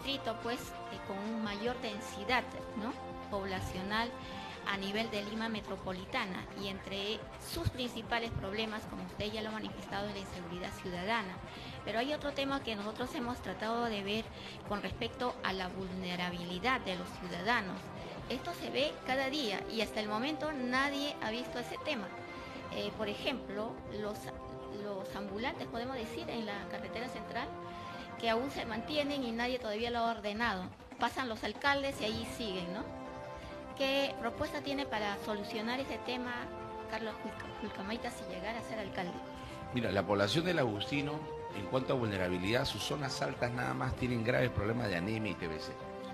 distrito pues con mayor densidad, ¿no?, poblacional a nivel de Lima metropolitana, y entre sus principales problemas, como usted ya lo ha manifestado, es la inseguridad ciudadana. Pero hay otro tema que nosotros hemos tratado de ver con respecto a la vulnerabilidad de los ciudadanos. Esto se ve cada día y hasta el momento nadie ha visto ese tema. Por ejemplo, los ambulantes, podemos decir, en la carretera central, que aún se mantienen y nadie todavía lo ha ordenado. Pasan los alcaldes y ahí siguen, ¿no? ¿Qué propuesta tiene para solucionar ese tema Carlos Julcamaita si llegara a ser alcalde? Mira, la población del Agustino, en cuanto a vulnerabilidad, sus zonas altas nada más tienen graves problemas de anemia y TBC.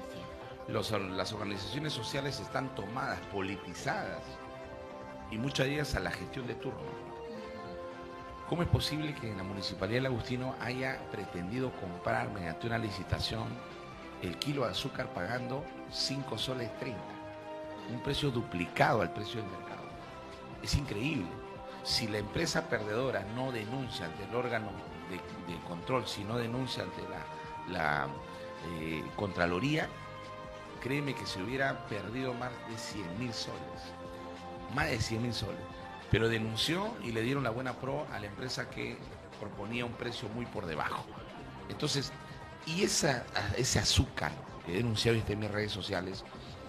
Las organizaciones sociales están tomadas, politizadas, y muchas de ellas a la gestión de turno. ¿Cómo es posible que en la Municipalidad del Agustino haya pretendido comprar mediante una licitación el kilo de azúcar pagando 5 soles 30? Un precio duplicado al precio del mercado. Es increíble. Si la empresa perdedora no denuncia ante el órgano de control, si no denuncia ante la Contraloría, créeme que se hubiera perdido más de 100.000 soles. Más de 100.000 soles. Pero denunció y le dieron la buena pro a la empresa que proponía un precio muy por debajo. Entonces, y ese azúcar que he denunciado en mis redes sociales,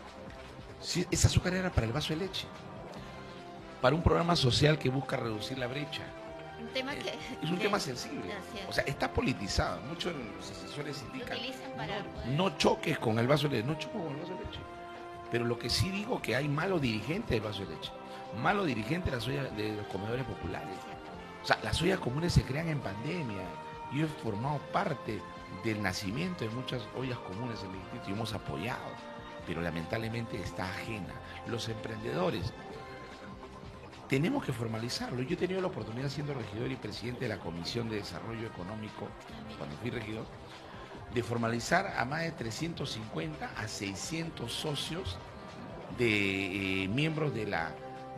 ese azúcar era para el vaso de leche, para un programa social que busca reducir la brecha. Un tema que, es un tema sensible. O sea, está politizado. Muchos de los asesores indican, no choques con el vaso de leche, no choco con el vaso de leche. Pero lo que sí digo que hay malos dirigentes del vaso de leche, malos dirigentes de los comedores populares. O sea, las ollas comunes se crean en pandemia. Yo he formado parte del nacimiento de muchas ollas comunes en el distrito y hemos apoyado, pero lamentablemente está ajena. Los emprendedores, tenemos que formalizarlo. Yo he tenido la oportunidad, siendo regidor y presidente de la Comisión de Desarrollo Económico, cuando fui regidor, de formalizar a más de 350 a 600 socios de miembros de la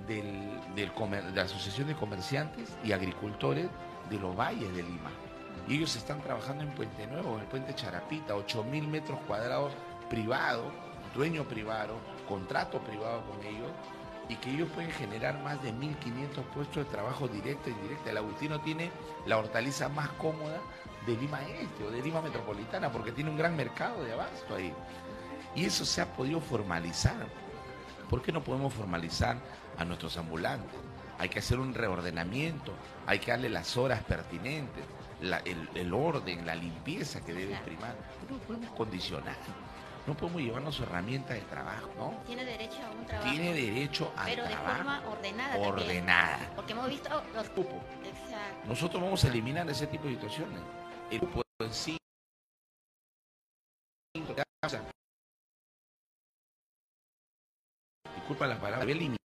Asociación de Comerciantes y Agricultores de los Valles de Lima. Y ellos están trabajando en Puente Nuevo, en el Puente Charapita, 8.000 metros cuadrados privado, dueño privado, contrato privado con ellos, y que ellos pueden generar más de 1.500 puestos de trabajo directo e indirecto. El Agustino tiene la hortaliza más cómoda de Lima Este o de Lima Metropolitana, porque tiene un gran mercado de abasto ahí. Y eso se ha podido formalizar. ¿Por qué no podemos formalizar a nuestros ambulantes? Hay que hacer un reordenamiento, hay que darle las horas pertinentes, el orden, la limpieza que debe primar. No podemos condicionar, no podemos llevarnos su herramienta de trabajo, ¿no? Tiene derecho a un trabajo. Tiene derecho a pero trabajo. Pero de forma ordenada. Ordenada. También, porque hemos visto los grupos. Exacto. Nosotros vamos a eliminar ese tipo de situaciones. El grupo en sí. Disculpa la palabra.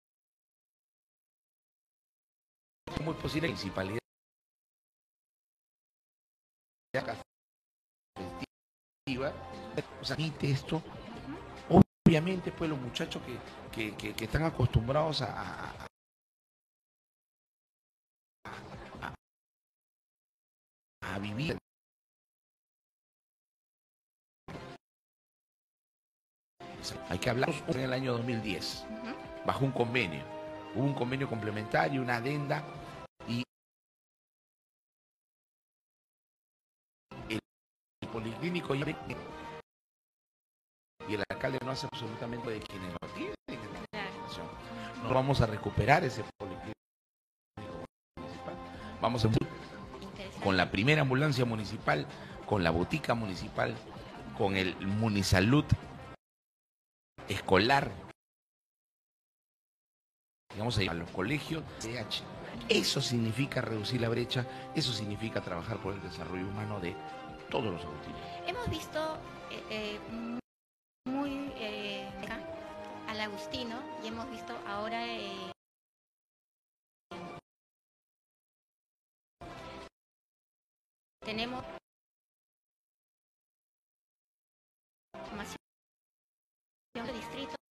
¿Cómo es posible la municipalidad festiva? O sea, esto, obviamente, pues los muchachos que están acostumbrados a vivir hay que hablar en el año 2010 bajo un convenio, hubo un convenio complementario, una adenda, y el policlínico y el alcalde no hace absolutamente de quienes lo tienen en la administración. No vamos a recuperar ese policlínico municipal. Vamos a con la primera ambulancia municipal, con la botica municipal, con el Munisalud escolar, vamos a ir a los colegios CH. Eso significa reducir la brecha, eso significa trabajar por el desarrollo humano de todos los agustinos. Hemos visto muy al Agustino y hemos visto ahora tenemos información de distrito